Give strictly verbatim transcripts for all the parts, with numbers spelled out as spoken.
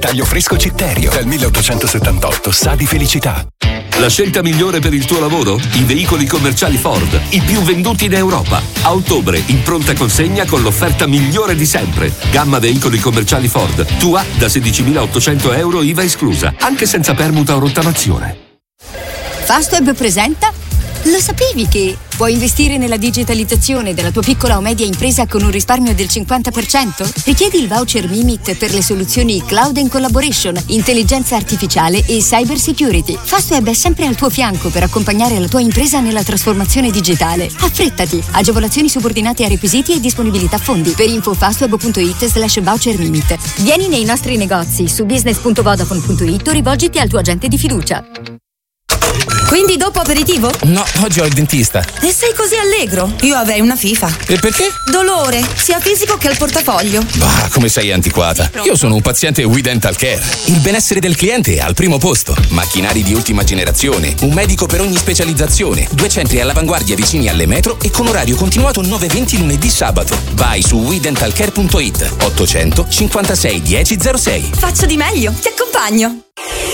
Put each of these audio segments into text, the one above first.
Taglio fresco Citterio. Dal milleottocentosettantotto sa di felicità. La scelta migliore per il tuo lavoro? I veicoli commerciali Ford, i più venduti in Europa. A ottobre, in pronta consegna con l'offerta migliore di sempre. Gamma veicoli commerciali Ford, tua da sedicimilaottocento euro I V A esclusa, anche senza permuta o rottamazione. Fastweb presenta. Lo sapevi che puoi investire nella digitalizzazione della tua piccola o media impresa con un risparmio del cinquanta per cento? Richiedi il voucher Mimit per le soluzioni Cloud and Collaboration, intelligenza artificiale e cyber security. Fastweb è sempre al tuo fianco per accompagnare la tua impresa nella trasformazione digitale. Affrettati! Agevolazioni subordinate a requisiti e disponibilità fondi. Per info fastweb.it slash voucher Mimit. Vieni nei nostri negozi su business punto vodafone punto it o rivolgiti al tuo agente di fiducia. Quindi dopo aperitivo? No, oggi ho il dentista. E sei così allegro? Io avrei una FIFA. E perché? Dolore, sia fisico che al portafoglio. Bah, come sei antiquata. Io sono un paziente We Dental Care. Il benessere del cliente è al primo posto. Macchinari di ultima generazione, un medico per ogni specializzazione, due centri all'avanguardia vicini alle metro e con orario continuato nove venti lunedì sabato. Vai su we dental care punto it. ottocento cinquantasei dieci zero sei. Faccio di meglio, ti accompagno.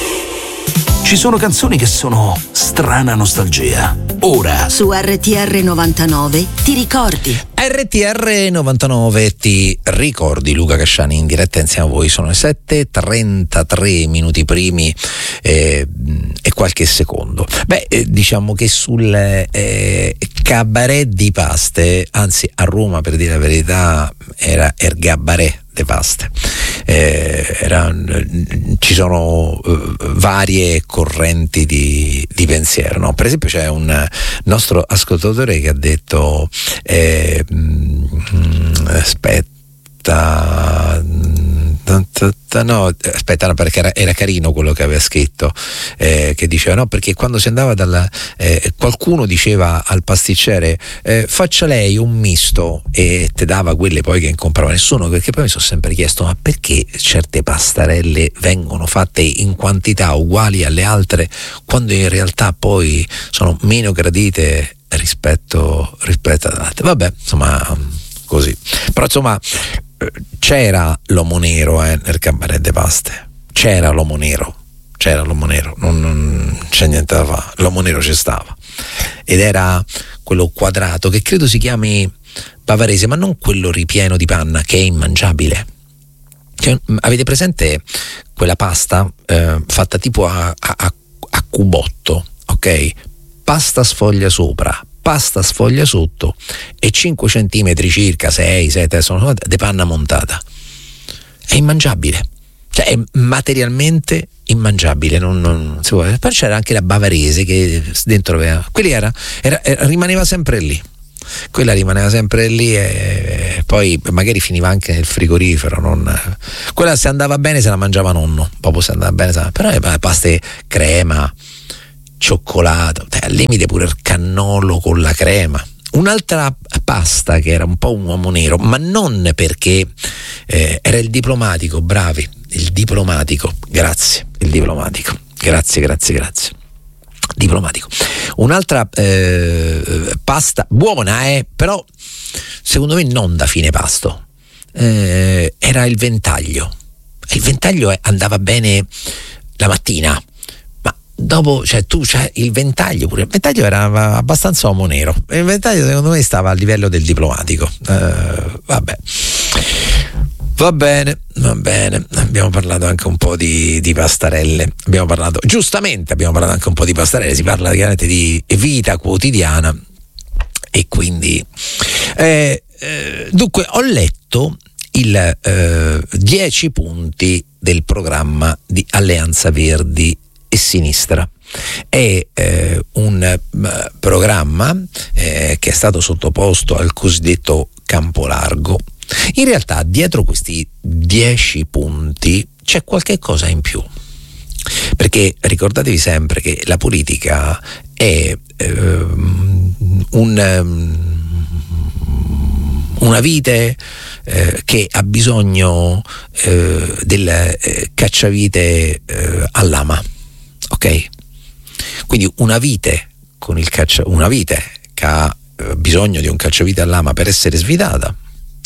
Ci sono canzoni che sono strana nostalgia. Ora Su R T R novantanove ti ricordi. R T R novantanove ti ricordi. Luca Casciani in diretta insieme a voi. Sono le sette e trentatré minuti primi eh, e qualche secondo. Beh, eh, diciamo che sul eh, cabaret di paste, anzi a Roma, per dire la verità, era il gabaret de paste. Eh, era, ci sono uh, varie correnti di, di pensiero, no? Per esempio c'è un nostro ascoltatore che ha detto eh, mh, aspetta no aspetta no, perché era, era carino quello che aveva scritto, eh, che diceva no, perché quando si andava dalla eh, qualcuno diceva al pasticcere eh, faccia lei un misto e te dava quelle poi che non comprava nessuno, perché poi mi sono sempre chiesto ma perché certe pastarelle vengono fatte in quantità uguali alle altre quando in realtà poi sono meno gradite rispetto rispetto ad altre. Vabbè, insomma, così. Però insomma c'era l'uomo nero eh, nel cabaret de paste, c'era l'uomo nero, c'era l'uomo nero, non, non c'è niente da fare, l'uomo nero ci stava ed era quello quadrato che credo si chiami bavarese, ma non quello ripieno di panna che è immangiabile. Cioè, avete presente quella pasta eh, fatta tipo a, a, a cubotto, ok? Pasta sfoglia sopra, pasta sfoglia sotto e cinque centimetri circa, sei, sette, sono di panna montata. È immangiabile, cioè è materialmente immangiabile, non, non si può. Poi c'era anche la bavarese che dentro aveva, quelli era, era, era rimaneva sempre lì, quella rimaneva sempre lì e poi magari finiva anche nel frigorifero, non, quella se andava bene se la mangiava nonno, proprio se andava bene, però le paste crema, cioccolato, al limite pure il cannolo con la crema. Un'altra pasta che era un po' un uomo nero, ma non perché eh, era il diplomatico, bravi, il diplomatico, grazie, il diplomatico, grazie, grazie, grazie. Diplomatico. Un'altra eh, pasta buona, eh, però secondo me non da fine pasto, eh, era il ventaglio. Il ventaglio andava bene la mattina, dopo, cioè tu c'è il ventaglio pure, il ventaglio era abbastanza uomo nero, il ventaglio secondo me stava a livello del diplomatico. Uh, vabbè, va bene, va bene, abbiamo parlato anche un po' di, di pastarelle, abbiamo parlato, giustamente abbiamo parlato anche un po' di pastarelle, si parla chiaramente di vita quotidiana e quindi eh, eh, dunque ho letto il dieci punti del programma di Alleanza Verdi e Sinistra. È eh, un uh, programma eh, che è stato sottoposto al cosiddetto campo largo. In realtà dietro questi dieci punti c'è qualche cosa in più, perché ricordatevi sempre che la politica è eh, un, um, una vite eh, che ha bisogno eh, del eh, cacciavite eh, a lama. Ok, quindi una vite con il caccia, una vite che ha eh, bisogno di un cacciavite a lama per essere svitata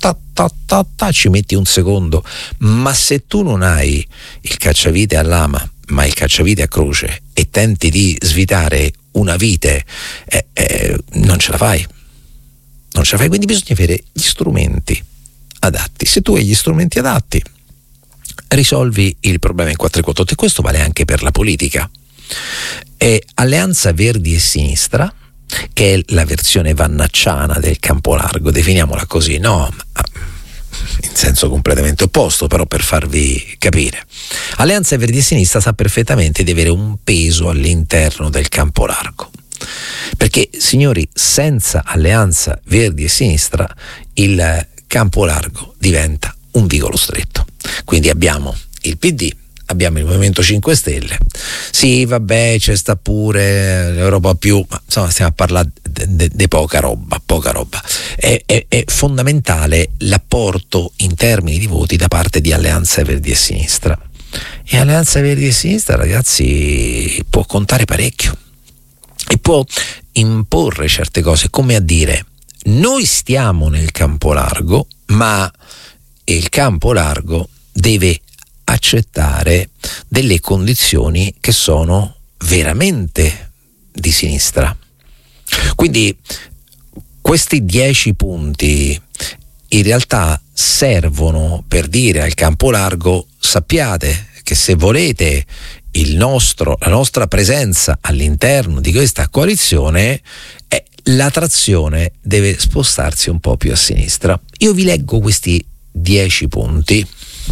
ta, ta, ta, ta, ci metti un secondo, ma se tu non hai il cacciavite a lama ma il cacciavite a croce e tenti di svitare una vite, eh, eh, non ce la fai non ce la fai quindi bisogna avere gli strumenti adatti. Se tu hai gli strumenti adatti, risolvi il problema in quattro quattro otto, e questo vale anche per la politica. E Alleanza Verdi e Sinistra, che è la versione vannacciana del campo largo, definiamola così, no, in senso completamente opposto, però per farvi capire. Alleanza Verdi e Sinistra sa perfettamente di avere un peso all'interno del campo largo, perché, signori, senza Alleanza Verdi e Sinistra il campo largo diventa un vicolo stretto. Quindi abbiamo il P D, abbiamo il Movimento cinque Stelle, sì vabbè c'è sta pure l'Europa più, ma insomma stiamo a parlare di poca roba, poca roba. È, è, è fondamentale l'apporto in termini di voti da parte di Alleanza Verdi e Sinistra, e Alleanza Verdi e Sinistra, ragazzi, può contare parecchio e può imporre certe cose, come a dire: noi stiamo nel campo largo, ma il campo largo deve accettare delle condizioni che sono veramente di sinistra. Quindi questi dieci punti in realtà servono per dire al campo largo: sappiate che se volete il nostro, la nostra presenza all'interno di questa coalizione, eh, la trazione deve spostarsi un po' più a sinistra. Io vi leggo questi dieci punti.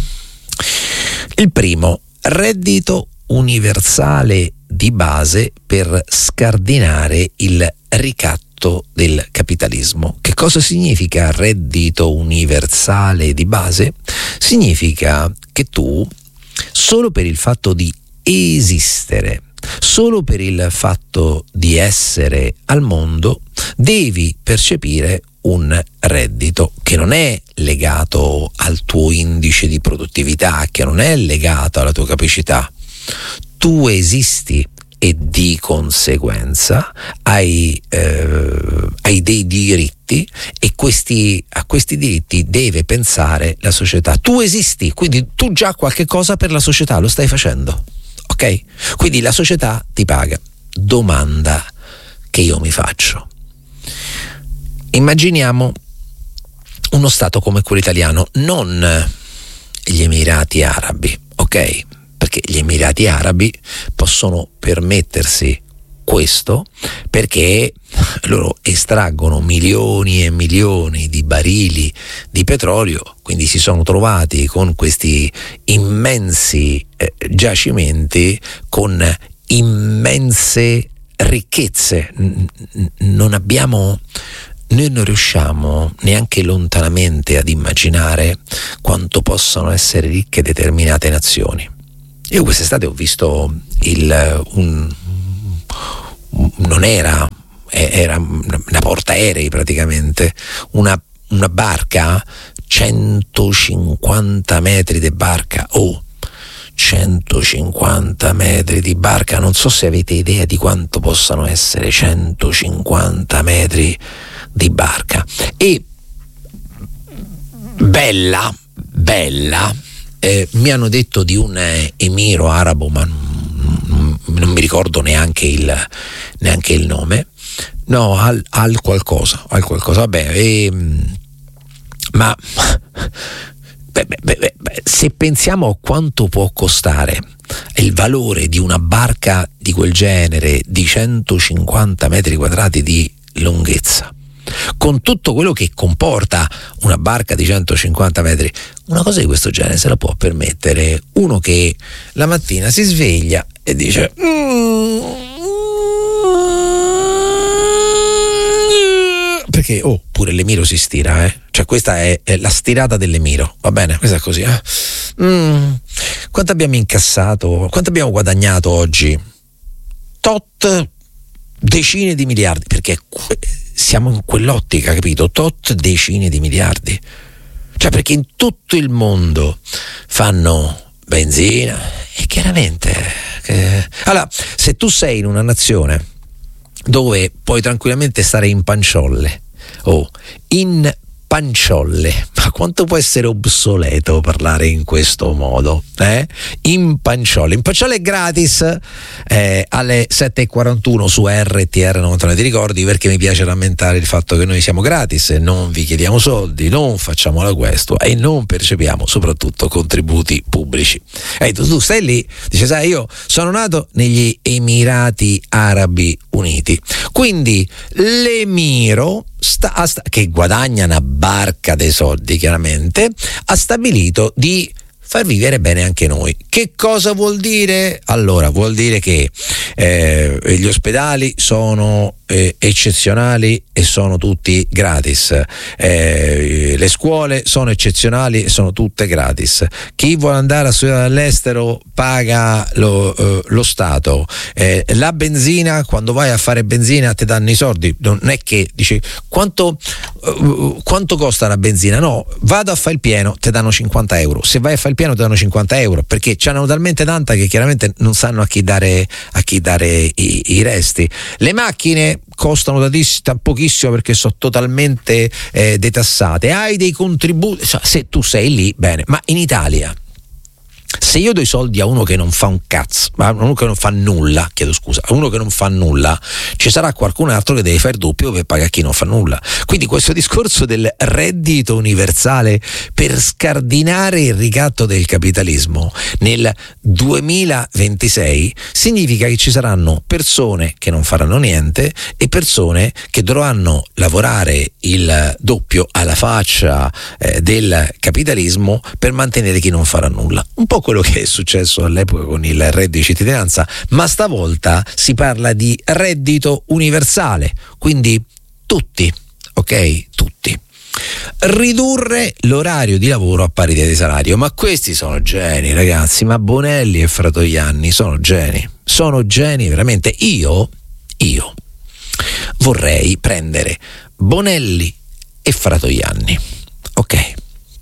Il primo: reddito universale di base per scardinare il ricatto del capitalismo. Che cosa significa reddito universale di base? Significa che tu, solo per il fatto di esistere, solo per il fatto di essere al mondo, devi percepire un reddito che non è legato al tuo indice di produttività, che non è legato alla tua capacità. Tu esisti e di conseguenza hai, eh, hai dei diritti, e questi, a questi diritti deve pensare la società. Tu esisti, quindi tu già qualche cosa per la società lo stai facendo, ok? Quindi la società ti paga. Domanda che io mi faccio: immaginiamo uno stato come quello italiano, non gli Emirati Arabi, ok? Perché gli Emirati Arabi possono permettersi questo perché loro estraggono milioni e milioni di barili di petrolio, quindi si sono trovati con questi immensi eh, giacimenti, con immense ricchezze. Non abbiamo Noi non riusciamo neanche lontanamente ad immaginare quanto possano essere ricche determinate nazioni. Io quest'estate ho visto il un, non era era una portaerei praticamente, una, una barca, centocinquanta metri di barca, oh centocinquanta metri di barca, non so se avete idea di quanto possano essere centocinquanta metri di barca. E bella, bella, eh, mi hanno detto di un eh, emiro arabo, ma non, non mi ricordo neanche il, neanche il nome, no, al, al qualcosa, al qualcosa, vabbè, eh, ma beh, beh, beh, beh, se pensiamo a quanto può costare il valore di una barca di quel genere, di centocinquanta metri quadrati di lunghezza, con tutto quello che comporta una barca di centocinquanta metri, una cosa di questo genere se la può permettere uno che la mattina si sveglia e dice mm, perché oh pure l'Emiro si stira, eh? Cioè questa è, è la stirata dell'Emiro, va bene, questa è così, eh? mm, quanto abbiamo incassato, quanto abbiamo guadagnato oggi? Tot decine di miliardi, perché siamo in quell'ottica, capito? Tot decine di miliardi, cioè perché in tutto il mondo fanno benzina e chiaramente eh, allora se tu sei in una nazione dove puoi tranquillamente stare in panciolle o in panciolle. Ma quanto può essere obsoleto parlare in questo modo? Eh? In panciolle. In panciolle è gratis eh, alle sette e quarantuno su R T R novantanove. Ti ricordi, perché mi piace rammentare il fatto che noi siamo gratis e non vi chiediamo soldi, non facciamo la questua e non percepiamo soprattutto contributi pubblici. E tu, tu stai lì, dice, sai, io sono nato negli Emirati Arabi Uniti, quindi l'emiro sta, sta, che guadagna una barca dei soldi chiaramente, ha stabilito di far vivere bene anche noi. Che cosa vuol dire? Allora, vuol dire che eh, gli ospedali sono eh, eccezionali e sono tutti gratis, eh, le scuole sono eccezionali e sono tutte gratis, chi vuole andare a studiare all'estero paga lo, eh, lo Stato, eh, la benzina, quando vai a fare benzina ti danno i soldi, non è che dici quanto, uh, quanto costa la benzina, no, vado a fare il pieno, ti danno cinquanta euro, se vai a fare il piano ti danno cinquanta euro, perché ce n'hanno talmente tanta che chiaramente non sanno a chi dare, a chi dare i, i resti. Le macchine costano da pochissimo perché sono totalmente eh, detassate, hai dei contributi, se tu sei lì, bene, ma in Italia se io do i soldi a uno che non fa un cazzo, a uno che non fa nulla, chiedo scusa, a uno che non fa nulla, ci sarà qualcun altro che deve fare il doppio per pagare chi non fa nulla. Quindi questo discorso del reddito universale per scardinare il ricatto del capitalismo nel duemilaventisei significa che ci saranno persone che non faranno niente e persone che dovranno lavorare il doppio alla faccia eh, del capitalismo per mantenere chi non farà nulla. Un po' quello che è successo all'epoca con il reddito di cittadinanza, ma stavolta si parla di reddito universale, quindi tutti, ok? Tutti. Ridurre l'orario di lavoro a parità di salario, ma questi sono geni, ragazzi, ma Bonelli e Fratoianni sono geni, sono geni veramente. Io, io vorrei prendere Bonelli e Fratoianni, ok?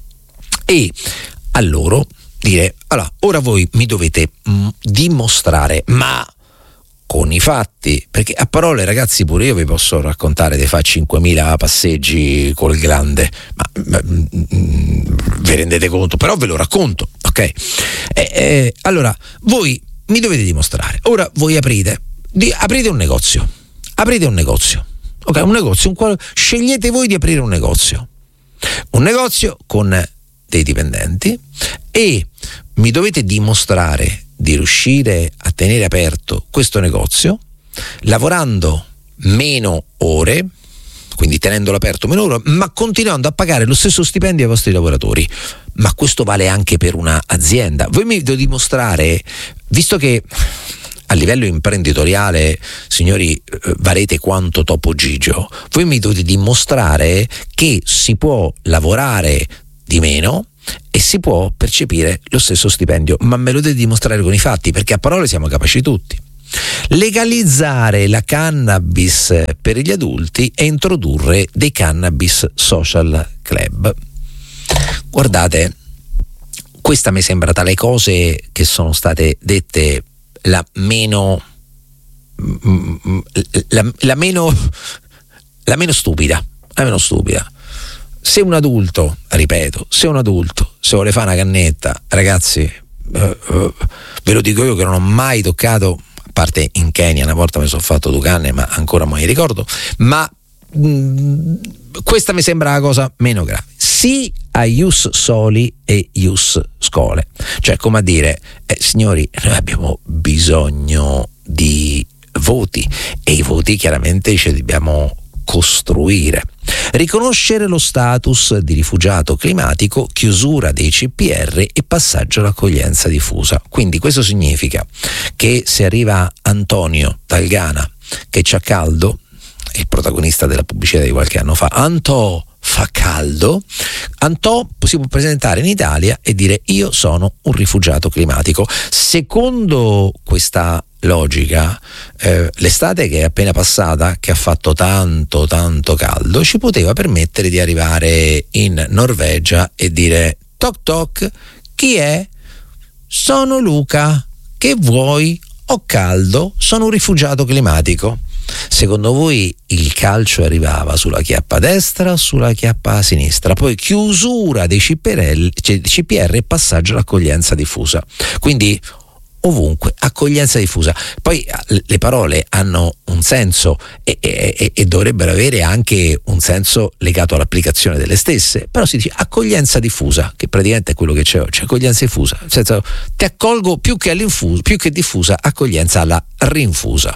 E a loro dire, allora, ora voi mi dovete mh, dimostrare, ma con i fatti, perché a parole, ragazzi, pure io vi posso raccontare di fare cinquemila passeggi col grande, ma, ma mh, vi rendete conto? Però ve lo racconto, ok? E, e, allora, voi mi dovete dimostrare, ora voi aprite, di, aprite un negozio, aprite un negozio, ok? Un negozio, un qual- scegliete voi di aprire un negozio, un negozio con dei dipendenti e mi dovete dimostrare di riuscire a tenere aperto questo negozio lavorando meno ore, quindi tenendolo aperto meno ore, ma continuando a pagare lo stesso stipendio ai vostri lavoratori. Ma questo vale anche per un'azienda. Voi mi dovete dimostrare, visto che a livello imprenditoriale, signori, valete quanto Topo Gigio, voi mi dovete dimostrare che si può lavorare di meno e si può percepire lo stesso stipendio, ma me lo dovete dimostrare con i fatti, perché a parole siamo capaci tutti. Legalizzare la cannabis per gli adulti e introdurre dei cannabis social club. Guardate, questa mi sembra tra le cose che sono state dette la meno la, la meno la meno stupida, la meno stupida. Se un adulto, ripeto, se un adulto se vuole fare una cannetta, ragazzi, eh, eh, ve lo dico io che non ho mai toccato, a parte in Kenya una volta mi sono fatto due canne, ma ancora mai ricordo, ma mh, questa mi sembra la cosa meno grave. Sì a ius soli e ius schole, cioè come a dire, eh, signori, noi abbiamo bisogno di voti e i voti chiaramente ci dobbiamo costruire. Riconoscere lo status di rifugiato climatico, chiusura dei C P R e passaggio all'accoglienza diffusa. Quindi questo significa che se arriva Antonio dal Ghana che c'ha caldo, il protagonista della pubblicità di qualche anno fa, Antò fa caldo, Antò si può presentare in Italia e dire io sono un rifugiato climatico. Secondo questa logica, eh, l'estate che è appena passata, che ha fatto tanto tanto caldo, ci poteva permettere di arrivare in Norvegia e dire toc toc, chi è? Sono Luca, che vuoi? ho caldo, sono un rifugiato climatico. Secondo voi il calcio arrivava sulla chiappa destra o sulla chiappa sinistra? Poi chiusura dei C P R, C P R e passaggio all'accoglienza diffusa. Quindi ovunque accoglienza diffusa. Poi le parole hanno un senso e, e, e dovrebbero avere anche un senso legato all'applicazione delle stesse, però si dice accoglienza diffusa, che praticamente è quello che c'è oggi, accoglienza diffusa, nel senso ti accolgo più che all'infuso, più che diffusa, accoglienza alla rinfusa.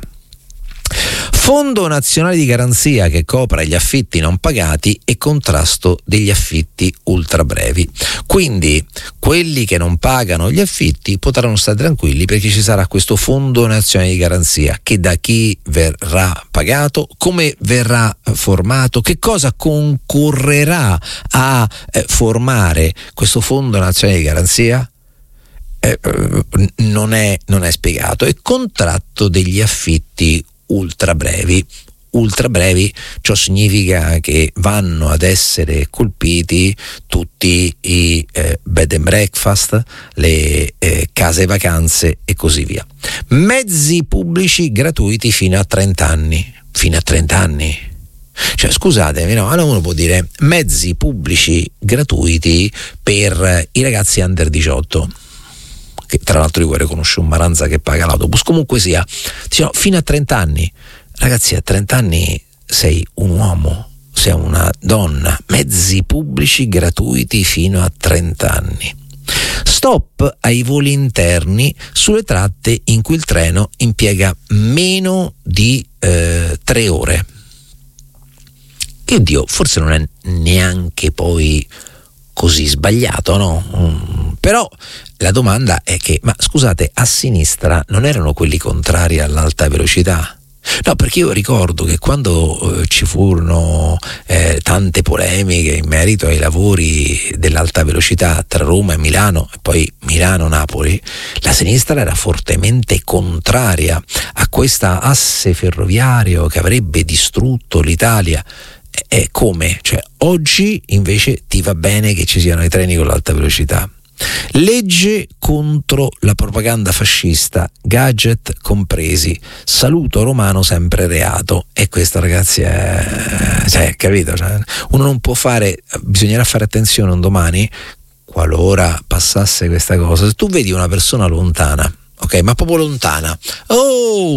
Fondo nazionale di garanzia che copra gli affitti non pagati e contrasto degli affitti ultra brevi. Quindi quelli che non pagano gli affitti potranno stare tranquilli, perché ci sarà questo fondo nazionale di garanzia che da chi verrà pagato, come verrà formato, che cosa concorrerà a eh, formare questo fondo nazionale di garanzia. Eh, non è, non è spiegato. E contratto degli affitti ultra brevi. Ultra brevi, ciò significa che vanno ad essere colpiti tutti i eh, bed and breakfast, le eh, case vacanze e così via. Mezzi pubblici gratuiti fino a trenta anni. Fino a trenta anni? Cioè, scusatemi, no? Allora uno può dire mezzi pubblici gratuiti per i ragazzi under diciotto. Che tra l'altro io conosco un Maranza che paga l'autobus, comunque sia, diciamo, fino a trenta anni. Ragazzi, a trenta anni sei un uomo, sei una donna, mezzi pubblici gratuiti fino a trenta anni. Stop ai voli interni sulle tratte in cui il treno impiega meno di eh, tre ore. Che oddio, forse non è neanche poi così sbagliato, no? Mm, però la domanda è che, ma scusate, a sinistra non erano quelli contrari all'alta velocità? No, perché io ricordo che quando eh, ci furono eh, tante polemiche in merito ai lavori dell'alta velocità tra Roma e Milano e poi Milano-Napoli, la sinistra era fortemente contraria a questa asse ferroviario che avrebbe distrutto l'Italia. E come? Cioè, oggi invece ti va bene che ci siano i treni con l'alta velocità. Legge contro la propaganda fascista, gadget compresi, saluto romano sempre reato. E questo, ragazzi, è, cioè, capito? Cioè, uno non può fare, bisognerà fare attenzione un domani, qualora passasse questa cosa. Se tu vedi una persona lontana, ok, ma proprio lontana, oh,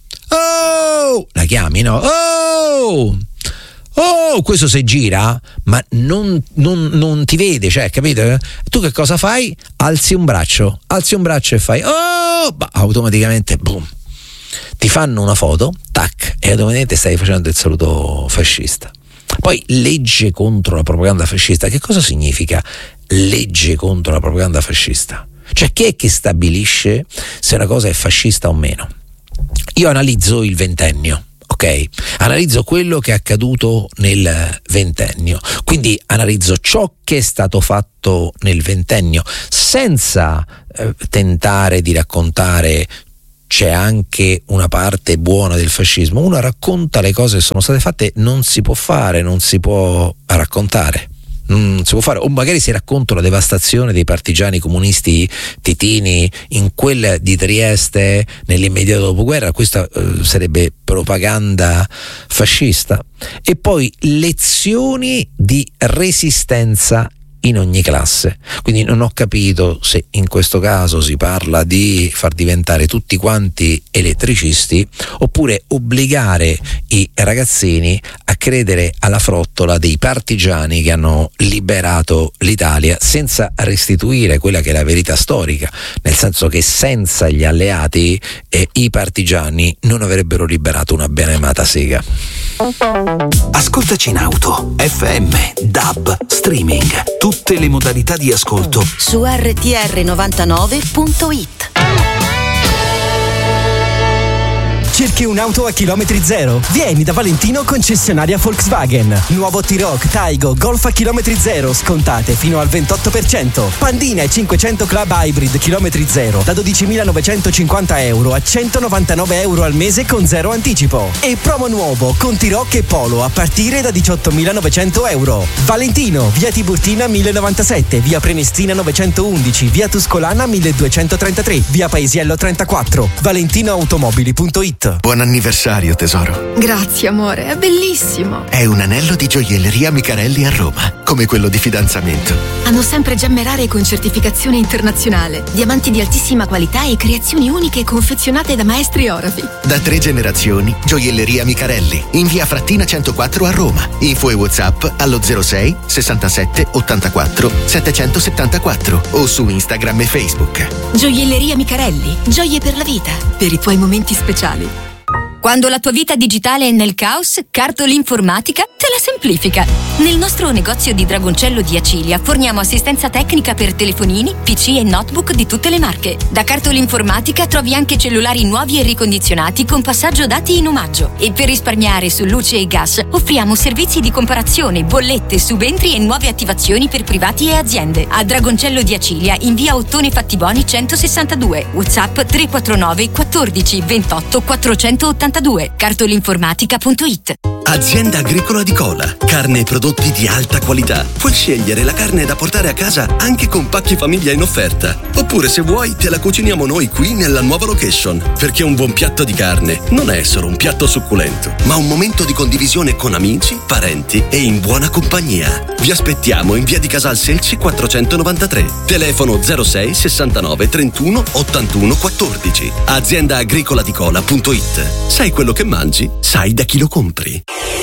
oh, la chiami, no? Oh, oh, questo si gira, ma non, non, non ti vede, cioè, capito? Tu che cosa fai? Alzi un braccio, alzi un braccio e fai oh, bah, automaticamente boom, ti fanno una foto, tac, e automaticamente stai facendo il saluto fascista. Poi legge contro la propaganda fascista, che cosa significa legge contro la propaganda fascista? Cioè, chi è che stabilisce se una cosa è fascista o meno? Io analizzo il ventennio. Ok, analizzo quello che è accaduto nel ventennio, quindi analizzo ciò che è stato fatto nel ventennio senza eh, tentare di raccontare c'è anche una parte buona del fascismo. Uno racconta le cose che sono state fatte, non si può fare, non si può raccontare. Non si può fare, o magari si racconta la devastazione dei partigiani comunisti titini in quella di Trieste nell'immediato dopoguerra, questa eh, sarebbe propaganda fascista. E poi lezioni di resistenza in ogni classe. Quindi non ho capito se in questo caso si parla di far diventare tutti quanti elettricisti oppure obbligare i ragazzini a credere alla frottola dei partigiani che hanno liberato l'Italia senza restituire quella che è la verità storica, nel senso che senza gli alleati eh, i partigiani non avrebbero liberato una benemata sega. Ascoltaci in auto, F M, D A B, streaming, tutte le modalità di ascolto su R T R novantanove punto it. Cerchi un'auto a chilometri zero? Vieni da Valentino concessionaria Volkswagen. Nuovo T-Roc, Taigo, Golf a chilometri zero, scontate fino al ventotto per cento. Pandina e cinquecento Club Hybrid chilometri zero da dodicimilanovecentocinquanta euro a centonovantanove euro al mese con zero anticipo. E promo nuovo con T-Roc e Polo a partire da diciottomilanovecento euro. Valentino, via Tiburtina mille novantasette, via Prenestina novecentoundici, via Tuscolana milleduecentotrentatré, via Paesiello trentaquattro. valentinoautomobili punto it. Buon anniversario, tesoro. Grazie, amore, è bellissimo. È un anello di gioielleria Micarelli a Roma, come quello di fidanzamento. Hanno sempre gemme rare con certificazione internazionale, diamanti di altissima qualità e creazioni uniche confezionate da maestri orafi. Da tre generazioni, gioielleria Micarelli, in via Frattina centoquattro a Roma. Info e WhatsApp allo zero sei sessantasette ottantaquattro settecentosettantaquattro o su Instagram e Facebook. Gioielleria Micarelli, gioie per la vita, per i tuoi momenti speciali. Quando la tua vita digitale è nel caos, Cartolinformatica te la semplifica. Nel nostro negozio di Dragoncello di Acilia forniamo assistenza tecnica per telefonini, P C e notebook di tutte le marche. Da Cartolinformatica trovi anche cellulari nuovi e ricondizionati con passaggio dati in omaggio. E per risparmiare su luce e gas offriamo servizi di comparazione, bollette, subentri e nuove attivazioni per privati e aziende. A Dragoncello di Acilia in via Ottone Fattiboni centosessantadue. WhatsApp tre quattro nove quattordici ventotto quattrocentottantadue. Cartolinformatica punto it. Azienda Agricola di Cola. Carne e prodotti di alta qualità. Puoi scegliere la carne da portare a casa anche con pacchi famiglia in offerta. Oppure, se vuoi, te la cuciniamo noi qui nella nuova location. Perché un buon piatto di carne non è solo un piatto succulento, ma un momento di condivisione con amici, parenti e in buona compagnia. Vi aspettiamo in via di Casal Selci quattrocentonovantatré. Telefono zero sei sessantanove trentuno ottantuno quattordici. azienda agricola di cola punto it. Sai quello che mangi, sai da chi lo compri.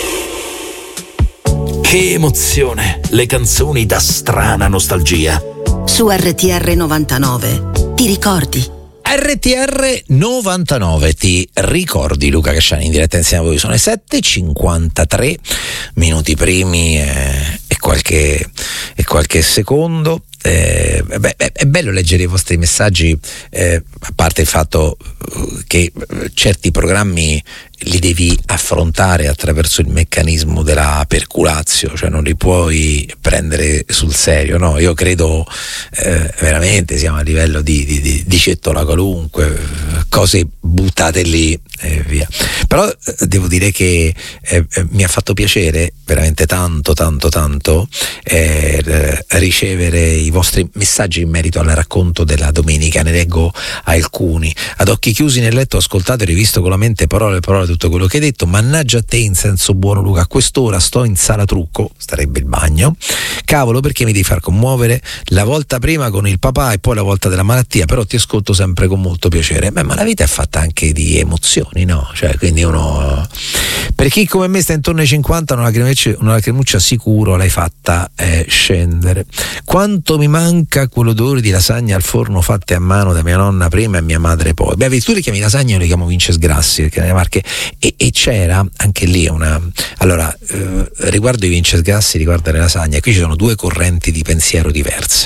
Che emozione! Le canzoni da strana nostalgia. Su R T R novantanove ti ricordi? R T R novantanove ti ricordi, Luca Casciani in diretta insieme a voi. Sono le sette e cinquantatré minuti primi e, e, qualche, e qualche secondo. Eh, beh, è bello leggere i vostri messaggi, eh, a parte il fatto che certi programmi li devi affrontare attraverso il meccanismo della perculazio, cioè non li puoi prendere sul serio, no? Io credo eh, veramente siamo a livello di, di, di, di cettola qualunque, cose buttate lì e via. Però eh, devo dire che eh, mi ha fatto piacere veramente tanto tanto tanto eh, ricevere i vostri messaggi in merito al racconto della domenica. Ne leggo alcuni. Ad occhi chiusi nel letto ho ascoltato e rivisto con la mente parole e parole tutto quello che hai detto. Mannaggia a te in senso buono, Luca, a quest'ora sto in sala trucco, starebbe il bagno. Cavolo, perché mi devi far commuovere? La volta prima con il papà e poi la volta della malattia, però ti ascolto sempre con molto piacere. Beh, ma la vita è fatta anche di emozioni, no? Cioè, quindi uno, per chi come me sta intorno ai cinquanta, una lacrimuccia, una lacrimuccia sicuro l'hai fatta eh, scendere. Quanto mi manca quell'odore di lasagne al forno fatte a mano da mia nonna prima e mia madre poi. Beh, tu le chiami lasagne, io le chiamo Vinces Grassi, perché nelle Marche e, e c'era anche lì una, allora eh, riguardo i Vinces Grassi, riguardo le lasagne, qui ci sono due correnti di pensiero diverse.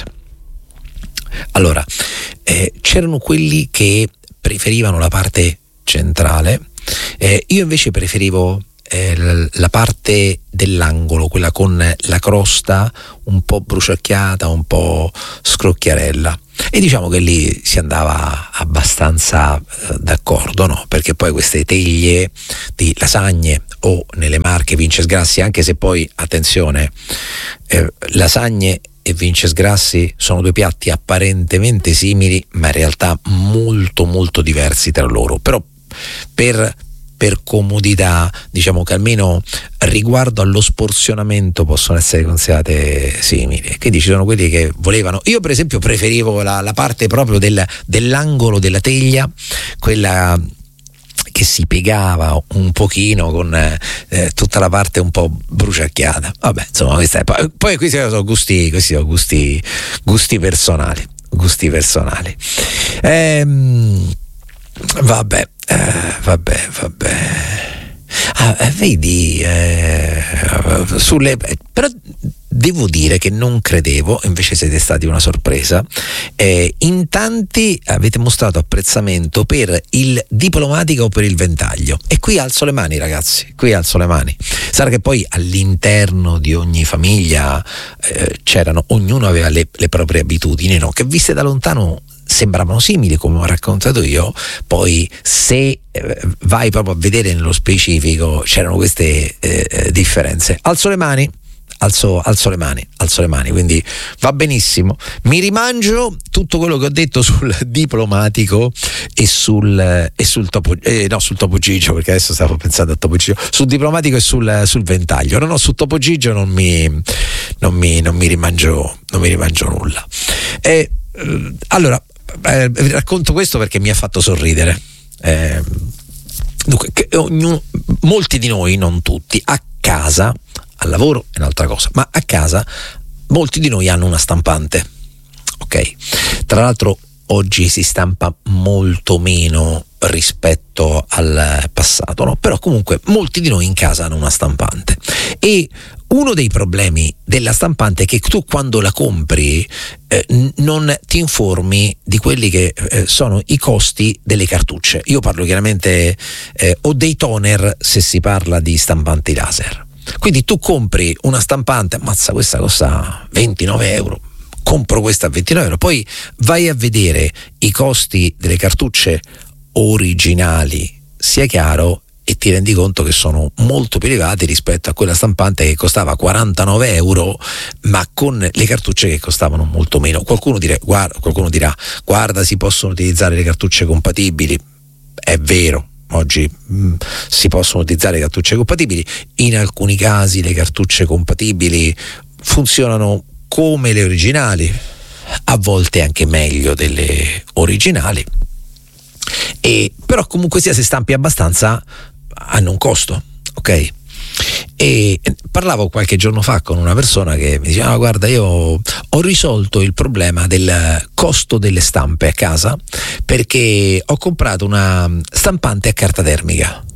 Allora eh, c'erano quelli che preferivano la parte centrale, eh, io invece preferivo eh, la parte dell'angolo, quella con la crosta un po' bruciacchiata, un po' scrocchiarella, e diciamo che lì si andava abbastanza eh, d'accordo, no? Perché poi queste teglie di lasagne o nelle Marche Vinces Grassi, anche se poi attenzione, eh, lasagne e Vinces Grassi sono due piatti apparentemente simili ma in realtà molto molto diversi tra loro, però per per comodità diciamo che almeno riguardo allo sporzionamento possono essere considerate simili. Quindi ci sono quelli che volevano, io per esempio preferivo la, la parte proprio del, dell'angolo della teglia, quella che si piegava un pochino con eh, tutta la parte un po' bruciacchiata. Vabbè, insomma, questa è, poi, poi questi sono gusti, questi sono gusti, gusti personali, gusti personali. Ehm, vabbè, eh, vabbè, vabbè. Ah, vedi, eh, sulle, però devo dire che non credevo, invece siete stati una sorpresa. Eh, in tanti avete mostrato apprezzamento per il diplomatico o per il ventaglio, e qui alzo le mani, ragazzi, qui alzo le mani. Sarà che poi all'interno di ogni famiglia eh, c'erano, ognuno aveva le, le proprie abitudini, no? Che viste da lontano sembravano simili, come ho raccontato io, poi se eh, vai proprio a vedere nello specifico c'erano queste eh, differenze. Alzo le mani, alzo, alzo le mani, alzo le mani, quindi va benissimo. Mi rimangio tutto quello che ho detto sul diplomatico e sul e sul topo eh, no sul Topo Gigio, perché adesso stavo pensando a Topo Gigio, sul diplomatico e sul, sul ventaglio. No, no, sul Topo Gigio non mi non mi non mi rimangio non mi rimangio nulla. E eh, allora Eh, vi racconto questo perché mi ha fatto sorridere. Eh, dunque, che ognuno, molti di noi, non tutti, a casa, al lavoro è un'altra cosa, ma a casa molti di noi hanno una stampante. Ok, tra l'altro oggi si stampa molto meno rispetto al passato, no? Però comunque molti di noi in casa hanno una stampante, e uno dei problemi della stampante è che tu quando la compri eh, non ti informi di quelli che eh, sono i costi delle cartucce. Io parlo chiaramente eh, o dei toner se si parla di stampanti laser. Quindi tu compri una stampante, ammazza, questa costa ventinove euro, compro questa a ventinove euro, poi vai a vedere i costi delle cartucce originali, sia chiaro, e ti rendi conto che sono molto più elevati rispetto a quella stampante che costava quarantanove euro, ma con le cartucce che costavano molto meno. Qualcuno, dire, guarda, qualcuno dirà guarda, si possono utilizzare le cartucce compatibili. È vero, oggi mh, si possono utilizzare le cartucce compatibili, in alcuni casi le cartucce compatibili funzionano come le originali, a volte anche meglio delle originali, e però comunque sia, se stampi abbastanza hanno un costo, ok? E parlavo qualche giorno fa con una persona che mi diceva: ah, guarda, io ho risolto il problema del costo delle stampe a casa perché ho comprato una stampante a carta termica.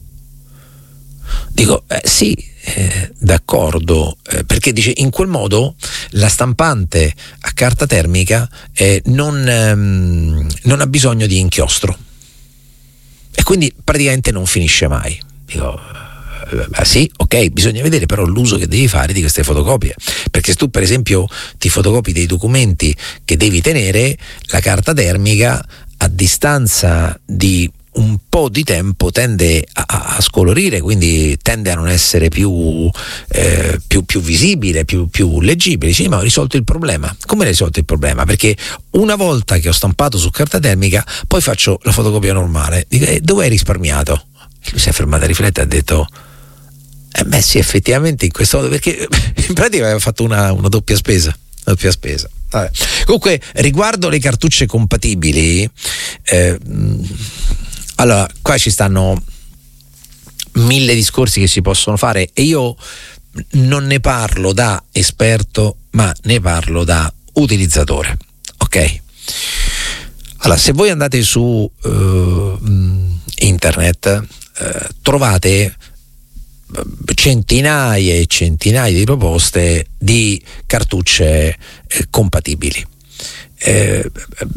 Dico eh, sì, eh, d'accordo, eh, perché dice in quel modo la stampante a carta termica eh, non, ehm, non ha bisogno di inchiostro e quindi praticamente non finisce mai. Dico eh, sì, ok, bisogna vedere però l'uso che devi fare di queste fotocopie, perché se tu per esempio ti fotocopi dei documenti che devi tenere, la carta termica a distanza di un po' di tempo tende a, a scolorire, quindi tende a non essere più, eh, più, più visibile, più, più leggibile. Sì, ma ho risolto il problema. Come hai risolto il problema? Perché una volta che ho stampato su carta termica, poi faccio la fotocopia normale. Dico, eh, dove hai risparmiato? Lui si è fermato a riflettere e ha detto: eh beh sì, effettivamente in questo modo, perché in pratica aveva fatto una, una doppia spesa. Doppia spesa. Vabbè. Comunque, riguardo le cartucce compatibili, eh, allora, qua ci stanno mille discorsi che si possono fare e io non ne parlo da esperto, ma ne parlo da utilizzatore, ok? Allora, se voi andate su uh, internet uh, trovate centinaia e centinaia di proposte di cartucce eh, compatibili. Eh,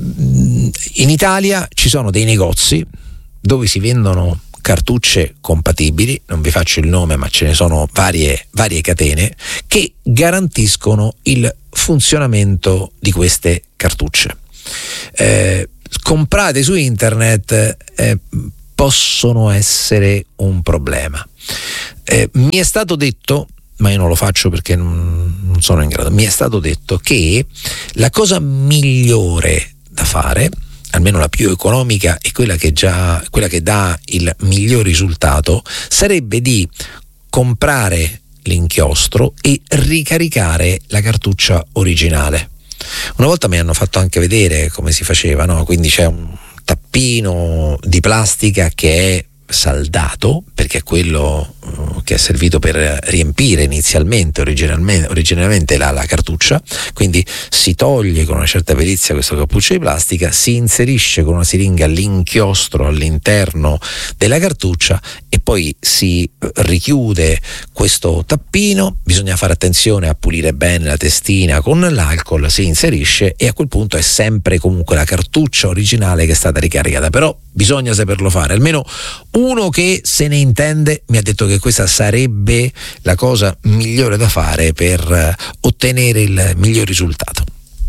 in Italia ci sono dei negozi dove si vendono cartucce compatibili, non vi faccio il nome ma ce ne sono varie, varie catene che garantiscono il funzionamento di queste cartucce. Eh, comprate su internet eh, possono essere un problema. Eh, mi è stato detto, ma io non lo faccio perché non, non sono in grado, mi è stato detto che la cosa migliore da fare, almeno la più economica e quella che già quella che dà il miglior risultato, sarebbe di comprare l'inchiostro e ricaricare la cartuccia originale. Una volta mi hanno fatto anche vedere come si faceva, no? Quindi c'è un tappino di plastica che è saldato, perché è quello uh, che è servito per riempire inizialmente, originalmente, originariamente la, la cartuccia, quindi si toglie con una certa perizia questo cappuccio di plastica, si inserisce con una siringa l'inchiostro all'interno della cartuccia e poi si richiude questo tappino. Bisogna fare attenzione a pulire bene la testina con l'alcol, si inserisce e a quel punto è sempre comunque la cartuccia originale che è stata ricaricata, però bisogna saperlo fare. Almeno uno che se ne intende mi ha detto che questa sarebbe la cosa migliore da fare per ottenere il miglior risultato.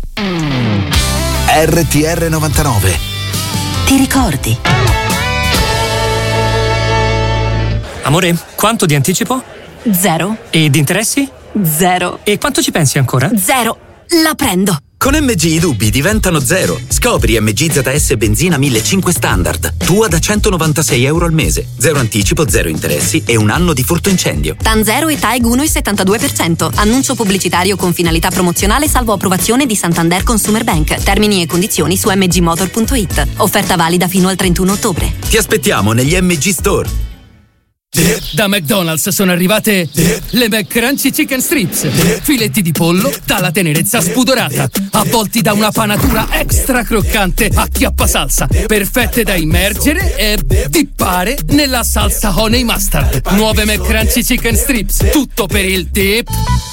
R T R novantanove. Ti ricordi? Amore, quanto di anticipo? Zero. E di interessi? Zero. E quanto ci pensi ancora? Zero. La prendo. Con M G i dubbi diventano zero. Scopri M G Z S benzina millecinquecento standard. Tua da centonovantasei euro al mese. Zero anticipo, zero interessi e un anno di furto incendio. TAN zero e TAEG uno virgola settantadue per cento. Annuncio pubblicitario con finalità promozionale salvo approvazione di Santander Consumer Bank. Termini e condizioni su m g motor punto i t. Offerta valida fino al trentuno ottobre. Ti aspettiamo negli M G Store. Da McDonald's sono arrivate le McCrunchy Chicken Strips, filetti di pollo dalla tenerezza spudorata, avvolti da una panatura extra croccante a chiappa salsa, perfette da immergere e dippare nella salsa honey mustard. Nuove McCrunchy Chicken Strips, tutto per il dip.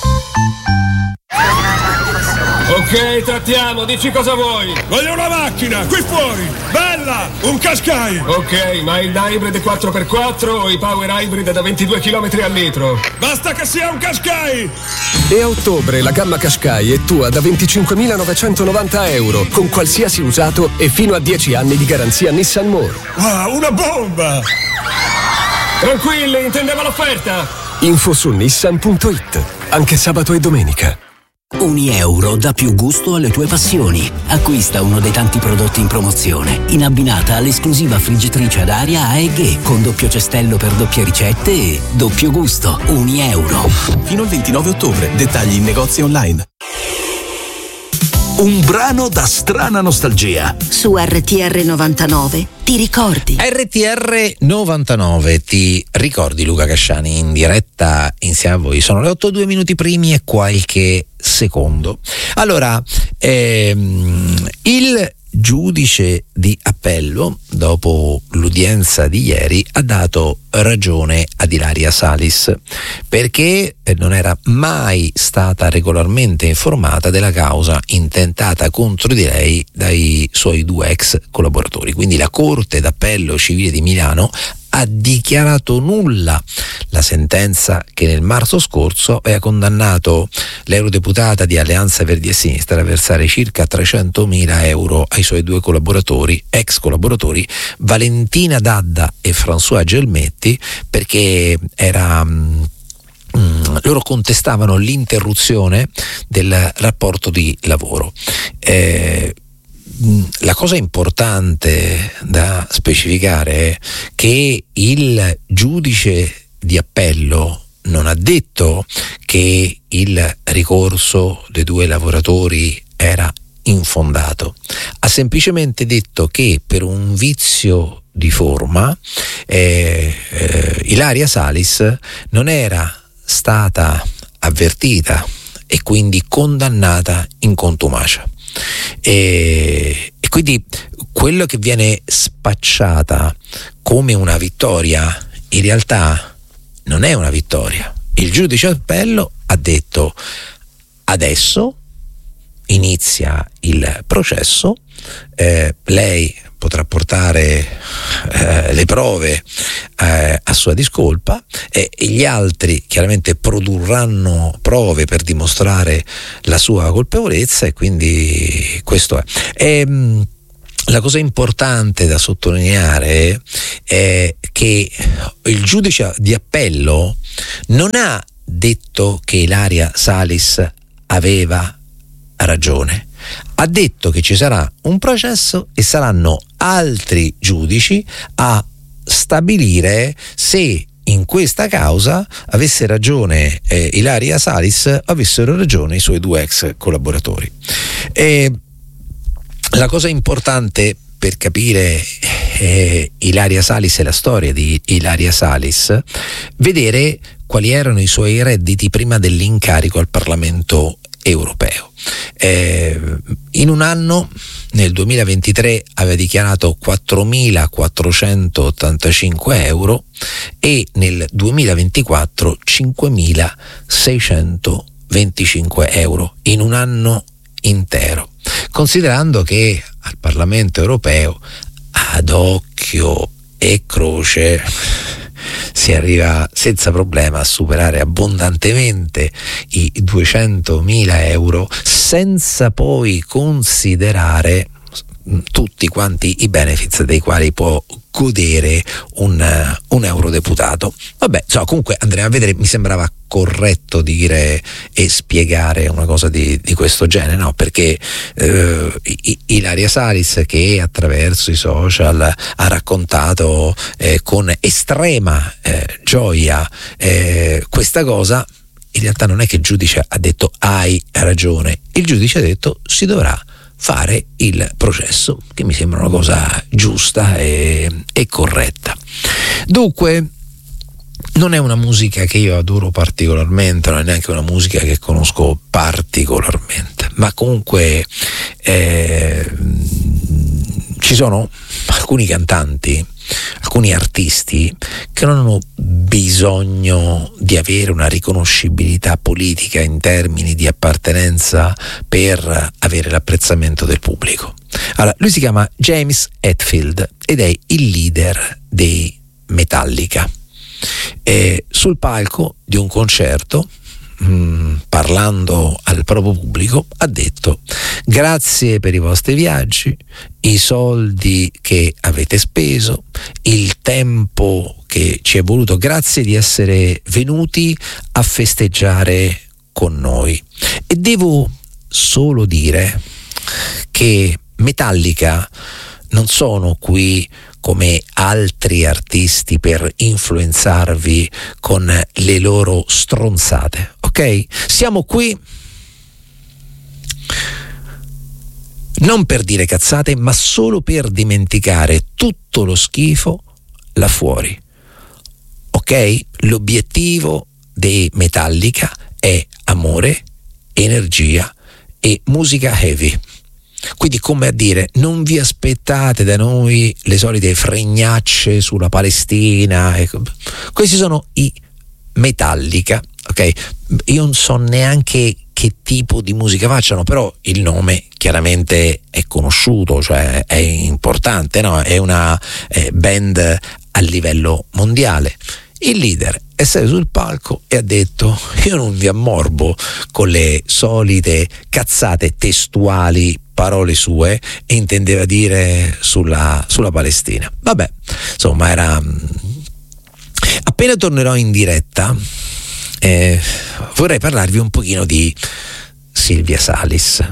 Ok, trattiamo, dici cosa vuoi. Voglio una macchina, qui fuori, bella, un Qashqai. Ok, ma il hybrid quattro per quattro o i power hybrid da ventidue chilometri al litro? Basta che sia un Qashqai. E a ottobre la gamma Qashqai è tua da venticinquemilanovecentovananta euro, con qualsiasi usato e fino a dieci anni di garanzia Nissan More. Wow, una bomba. Tranquilli, intendeva l'offerta. Info su nissan punto i t, anche sabato e domenica. Unieuro dà più gusto alle tue passioni. Acquista uno dei tanti prodotti in promozione, in abbinata all'esclusiva friggitrice ad aria A E G con doppio cestello per doppie ricette e doppio gusto. Unieuro. Fino al ventinove ottobre. Dettagli in negozi online. Un brano da strana nostalgia. Su R T R novantanove ti ricordi? R T R novantanove ti ricordi, Luca Casciani in diretta insieme a voi. Sono le otto e due minuti primi e qualche secondo. Allora, ehm, il giudice di appello, dopo l'udienza di ieri, ha dato ragione ad Ilaria Salis perché non era mai stata regolarmente informata della causa intentata contro di lei dai suoi due ex collaboratori. Quindi la Corte d'Appello Civile di Milano ha dichiarato nulla la sentenza che nel marzo scorso aveva condannato l'eurodeputata di Alleanza Verdi e Sinistra a versare circa trecentomila euro ai suoi due collaboratori, ex collaboratori, Valentina Dadda e François Gelmetti, perché era... Mm, loro contestavano l'interruzione del rapporto di lavoro. Eh, La cosa importante da specificare è che il giudice di appello non ha detto che il ricorso dei due lavoratori era infondato, ha semplicemente detto che per un vizio di forma eh, eh, Ilaria Salis non era stata avvertita e quindi condannata in contumacia. E, e quindi quello che viene spacciata come una vittoria in realtà non è una vittoria. Il giudice d'appello ha detto: adesso inizia il processo, eh, lei potrà portare eh, le prove eh, a sua discolpa e, e gli altri chiaramente produrranno prove per dimostrare la sua colpevolezza, e quindi questo è. E, mh, la cosa importante da sottolineare è che il giudice di appello non ha detto che Ilaria Salis aveva ragione, ha detto che ci sarà un processo e saranno altri giudici a stabilire se in questa causa avesse ragione eh, Ilaria Salis, avessero ragione i suoi due ex collaboratori. E la cosa importante per capire eh, Ilaria Salis e la storia di Ilaria Salis, vedere quali erano i suoi redditi prima dell'incarico al Parlamento europeo. Eh, in un anno, nel duemilaventitré, aveva dichiarato quattromilaquattrocentottantacinque euro e nel duemilaventiquattro cinquemilaseicentoventicinque euro in un anno intero, considerando che al Parlamento europeo ad occhio e croce si arriva senza problema a superare abbondantemente i duecentomila euro, senza poi considerare tutti quanti i benefits dei quali può godere un, un eurodeputato. Vabbè, so, comunque andremo a vedere. Mi sembrava corretto dire e spiegare una cosa di, di questo genere, no? Perché eh, Ilaria Salis, che attraverso i social ha raccontato eh, con estrema eh, gioia eh, questa cosa, in realtà non è che il giudice ha detto hai ragione, il giudice ha detto si dovrà fare il processo, che mi sembra una cosa giusta e, e corretta. Dunque, non è una musica che io adoro particolarmente, non è neanche una musica che conosco particolarmente, ma comunque eh, ci sono alcuni cantanti, alcuni artisti che non hanno bisogno di avere una riconoscibilità politica in termini di appartenenza per avere l'apprezzamento del pubblico. Allora, lui si chiama James Hetfield ed è il leader dei Metallica. E sul palco di un concerto, mh, parlando al proprio pubblico, ha detto: grazie per i vostri viaggi, i soldi che avete speso, il tempo che ci è voluto, grazie di essere venuti a festeggiare con noi. E devo solo dire che Metallica non sono qui come altri artisti per influenzarvi con le loro stronzate, ok? Siamo qui non per dire cazzate, ma solo per dimenticare tutto lo schifo là fuori, ok? L'obiettivo dei Metallica è amore, energia e musica heavy. Quindi, come a dire, non vi aspettate da noi le solite fregnacce sulla Palestina. Ecco. Questi sono i Metallica, ok? Io non so neanche che tipo di musica facciano, però il nome chiaramente è conosciuto, cioè è importante, no? È una eh, band a livello mondiale. Il leader è stato sul palco e ha detto: io non vi ammorbo con le solite cazzate testuali, parole sue, e intendeva dire sulla, sulla Palestina. Vabbè, insomma, era... Appena tornerò in diretta eh, vorrei parlarvi un pochino di Silvia Salis,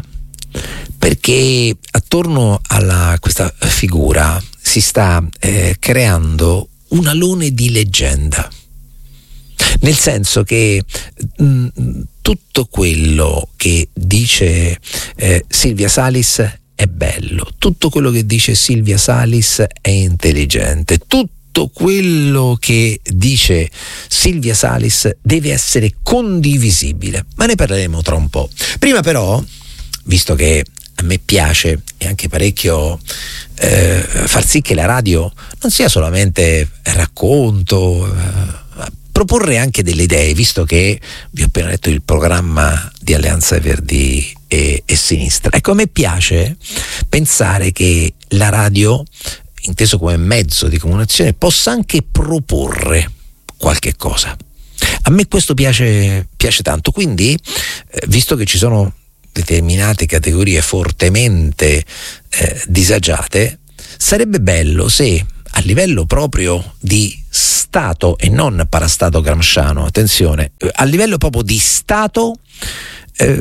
perché attorno a questa figura si sta eh, creando un alone di leggenda, nel senso che mh, tutto quello che dice eh, Silvia Salis è bello, tutto quello che dice Silvia Salis è intelligente, tutto quello che dice Silvia Salis deve essere condivisibile, ma ne parleremo tra un po'. Prima però, visto che a me piace e anche parecchio eh, far sì che la radio non sia solamente racconto, eh, proporre anche delle idee, visto che vi ho appena letto il programma di Alleanza Verdi e, e Sinistra. Ecco, a me piace pensare che la radio, inteso come mezzo di comunicazione, possa anche proporre qualche cosa. A me questo piace, piace tanto, quindi eh, visto che ci sono determinate categorie fortemente eh, disagiate, sarebbe bello se a livello proprio di Stato e non parastato gramsciano, attenzione, a livello proprio di Stato eh,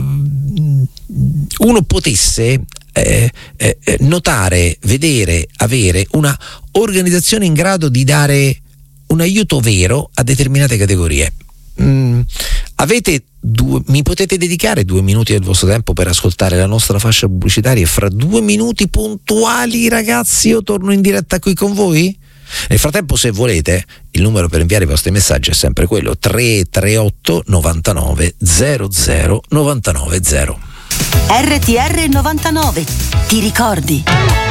uno potesse eh, eh, notare, vedere, avere una organizzazione in grado di dare un aiuto vero a determinate categorie. Mm, Avete due, mi potete dedicare due minuti del vostro tempo per ascoltare la nostra fascia pubblicitaria e fra due minuti puntuali, ragazzi, io torno in diretta qui con voi? Nel frattempo, se volete, il numero per inviare i vostri messaggi è sempre quello tre tre otto novantanove zero zero novantanove zero. R T R novantanove, ti ricordi?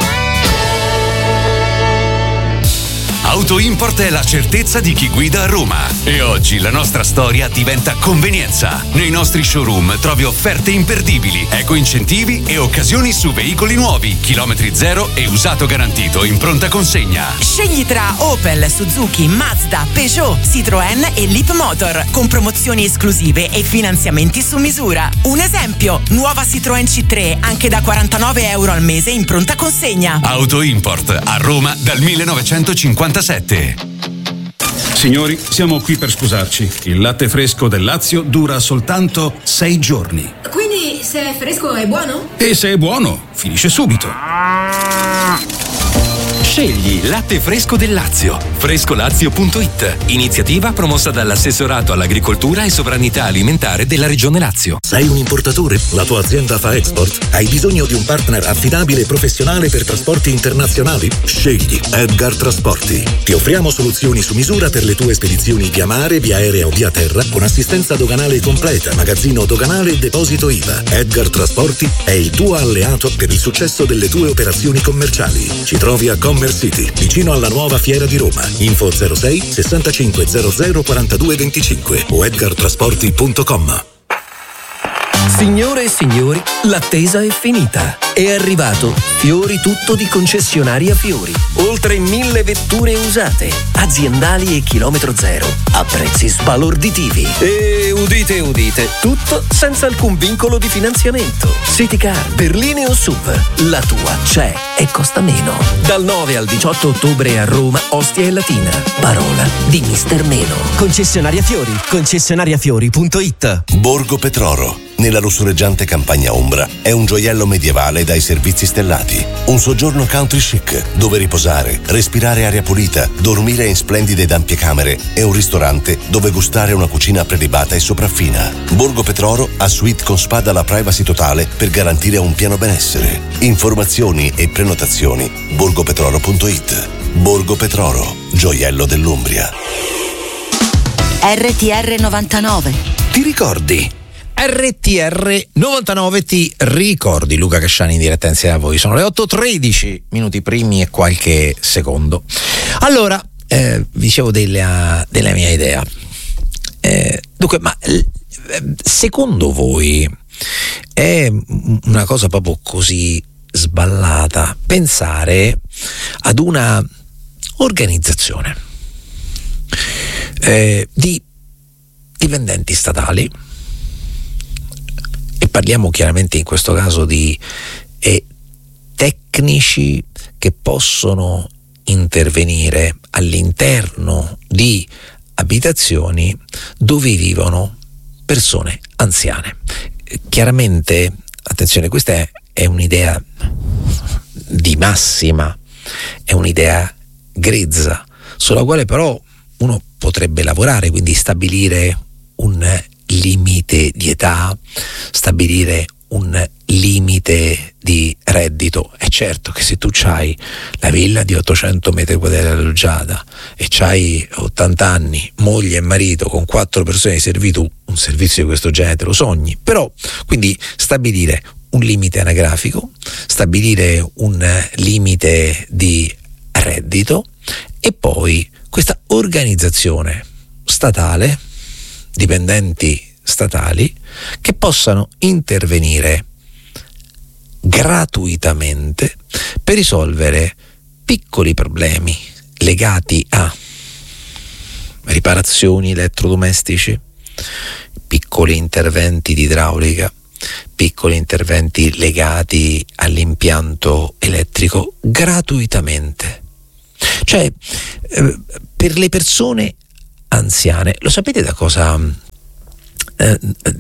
Auto Import è la certezza di chi guida a Roma. E oggi la nostra storia diventa convenienza. Nei nostri showroom trovi offerte imperdibili, eco incentivi e occasioni su veicoli nuovi, chilometri zero e usato garantito in pronta consegna. Scegli tra Opel, Suzuki, Mazda, Peugeot, Citroën e Leapmotor, con promozioni esclusive e finanziamenti su misura. Un esempio, nuova Citroën C tre anche da quarantanove euro al mese in pronta consegna. Auto Import a Roma dal millenovecentocinquantasette. Signori, siamo qui per scusarci. Il latte fresco del Lazio dura soltanto sei giorni. Quindi se è fresco è buono? E se è buono, finisce subito. Scegli latte fresco del Lazio. Frescolazio punto it. Iniziativa promossa dall'assessorato all'agricoltura e sovranità alimentare della Regione Lazio. Sei un importatore? La tua azienda fa export? Hai bisogno di un partner affidabile e professionale per trasporti internazionali? Scegli Edgar Trasporti. Ti offriamo soluzioni su misura per le tue spedizioni via mare, via aerea o via terra, con assistenza doganale completa, magazzino doganale e deposito I V A. Edgar Trasporti è il tuo alleato per il successo delle tue operazioni commerciali. Ci trovi a Commerce City, vicino alla nuova fiera di Roma. Info zero sei sessantacinque zero zero quarantadue venticinque o edgar trasporti punto com. Signore e signori, l'attesa è finita. È arrivato Fiori Tutto di Concessionaria Fiori. Oltre mille vetture usate, aziendali e chilometro zero, a prezzi sbalorditivi. E udite, udite, tutto senza alcun vincolo di finanziamento. City Car, berline o S U V, la tua c'è e costa meno. Dal nove al diciotto ottobre a Roma, Ostia e Latina. Parola di mister Meno. Concessionaria Fiori, concessionariafiori punto it. Borgo Petroro, nella lussureggiante campagna umbra, è un gioiello medievale dai servizi stellati. Un soggiorno country chic, dove riposare, respirare aria pulita, dormire in splendide ed ampie camere e un ristorante dove gustare una cucina prelibata e sopraffina. Borgo Petroro ha suite con spa dalla privacy totale per garantire un pieno benessere. Informazioni e prenotazioni borgopetroro punto it. Borgo Petroro, gioiello dell'Umbria. R T R novantanove. Ti ricordi? R T R novantanove, ti ricordi? Luca Casciani in diretta insieme a voi. Sono le otto e tredici, minuti primi e qualche secondo. Allora, eh, dicevo della, della mia idea. Eh, dunque, ma eh, secondo voi è una cosa proprio così sballata pensare ad una organizzazione eh, di dipendenti statali? E parliamo chiaramente in questo caso di eh, tecnici che possono intervenire all'interno di abitazioni dove vivono persone anziane. Eh, chiaramente, attenzione, questa è, è un'idea di massima, è un'idea grezza, sulla quale però uno potrebbe lavorare, quindi stabilire un limite di età, stabilire un limite di reddito. È certo che se tu c'hai la villa di ottocento metri quadrati alloggiata e c'hai ottanta anni, moglie e marito con quattro persone di servitù, un servizio di questo genere te lo sogni. Però, quindi stabilire un limite anagrafico, stabilire un limite di reddito e poi questa organizzazione statale, dipendenti statali, che possano intervenire gratuitamente per risolvere piccoli problemi legati a riparazioni elettrodomestici, piccoli interventi di idraulica, piccoli interventi legati all'impianto elettrico gratuitamente. Cioè, eh, per le persone anziane, lo sapete da cosa eh,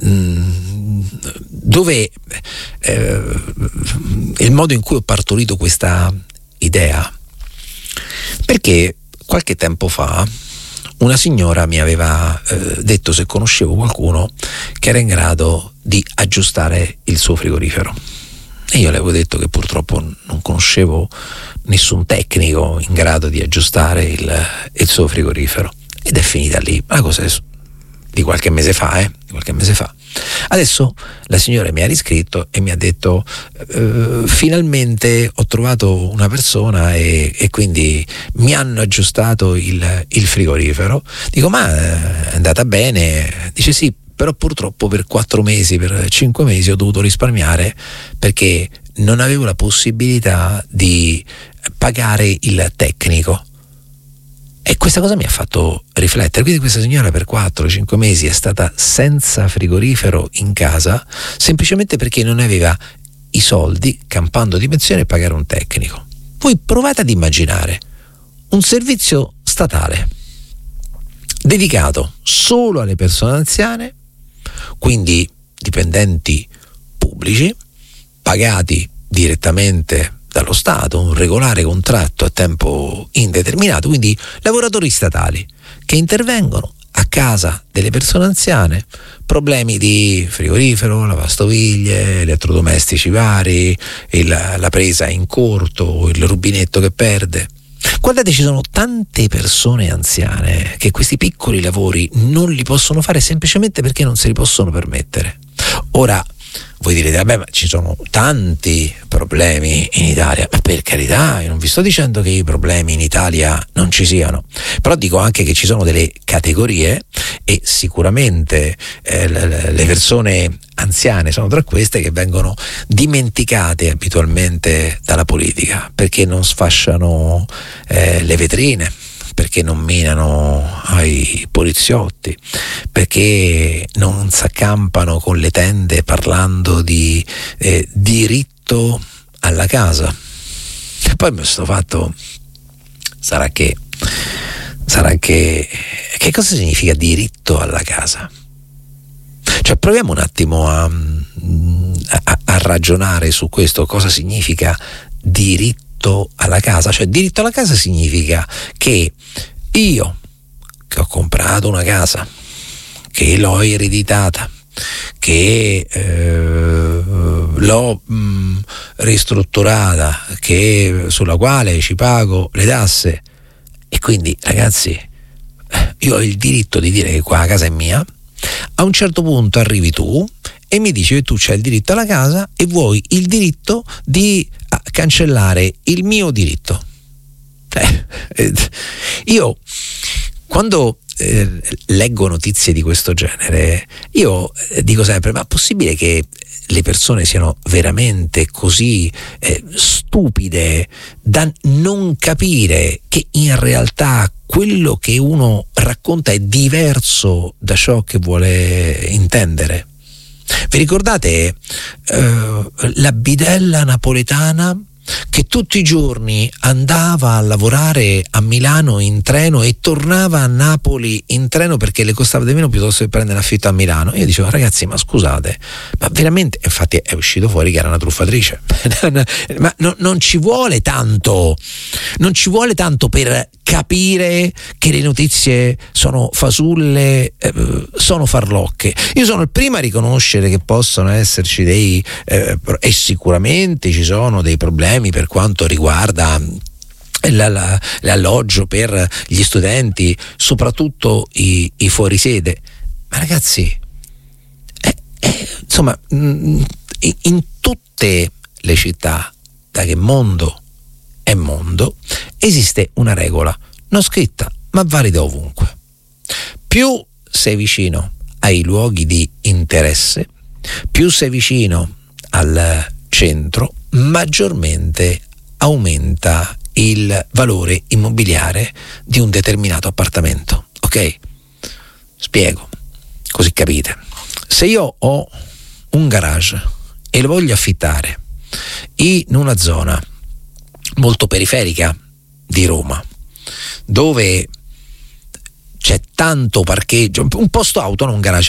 dove eh, il modo in cui ho partorito questa idea? Perché qualche tempo fa una signora mi aveva eh, detto se conoscevo qualcuno che era in grado di aggiustare il suo frigorifero. E io le avevo detto che purtroppo non conoscevo nessun tecnico in grado di aggiustare il, il suo frigorifero. Ed è finita lì. La cosa è di qualche mese fa, eh? Di qualche mese fa. Adesso la signora mi ha riscritto e mi ha detto eh, finalmente ho trovato una persona e, e quindi mi hanno aggiustato il, il frigorifero. Dico, ma è andata bene? Dice sì, però purtroppo per quattro mesi, per cinque mesi ho dovuto risparmiare perché non avevo la possibilità di pagare il tecnico. E questa cosa mi ha fatto riflettere. Quindi questa signora per quattro cinque mesi è stata senza frigorifero in casa semplicemente perché non aveva i soldi, campando di pensione, a pagare un tecnico. Voi provate ad immaginare un servizio statale dedicato solo alle persone anziane, quindi dipendenti pubblici, pagati direttamente dallo Stato, un regolare contratto a tempo indeterminato, quindi lavoratori statali che intervengono a casa delle persone anziane, problemi di frigorifero, lavastoviglie, elettrodomestici vari, il, la presa in corto, il rubinetto che perde. Guardate, ci sono tante persone anziane che questi piccoli lavori non li possono fare semplicemente perché non se li possono permettere. Ora, voi direte, vabbè, ma ci sono tanti problemi in Italia. Ma per carità, io non vi sto dicendo che i problemi in Italia non ci siano, però dico anche che ci sono delle categorie e sicuramente eh, le persone anziane sono tra queste che vengono dimenticate abitualmente dalla politica perché non sfasciano eh, le vetrine, perché non minano ai poliziotti, perché non s'accampano con le tende parlando di eh, diritto alla casa. E poi questo fatto sarà che sarà che che cosa significa diritto alla casa? Cioè proviamo un attimo a, a, a ragionare su questo, cosa significa diritto alla casa. Cioè diritto alla casa significa che io che ho comprato una casa, che l'ho ereditata, che eh, l'ho mh, ristrutturata, che sulla quale ci pago le tasse, e quindi ragazzi io ho il diritto di dire che qua la casa è mia. A un certo punto arrivi tu e mi dici che tu c'hai il diritto alla casa e vuoi il diritto di cancellare il mio diritto. Eh, eh, io quando eh, leggo notizie di questo genere, io eh, dico sempre, ma è possibile che le persone siano veramente così eh, stupide da non capire che in realtà quello che uno racconta è diverso da ciò che vuole intendere? Vi ricordate eh, la bidella napoletana che tutti i giorni andava a lavorare a Milano in treno e tornava a Napoli in treno perché le costava di meno piuttosto che prendere l'affitto a Milano? Io dicevo, ragazzi, ma scusate, ma veramente, infatti è uscito fuori che era una truffatrice. Ma no, non ci vuole tanto, non ci vuole tanto per capire che le notizie sono fasulle, eh, sono farlocche. Io sono il primo a riconoscere che possono esserci dei eh, e sicuramente ci sono dei problemi per quanto riguarda la, la, l'alloggio per gli studenti, soprattutto i, i fuorisede. Ma ragazzi, eh, eh, insomma, mh, in tutte le città, da che mondo è mondo, esiste una regola non scritta ma valida ovunque: più sei vicino ai luoghi di interesse, più sei vicino al centro, maggiormente aumenta il valore immobiliare di un determinato appartamento. Ok? Spiego, così capite. Se io ho un garage e lo voglio affittare in una zona molto periferica di Roma, dove c'è tanto parcheggio, un posto auto, non un garage,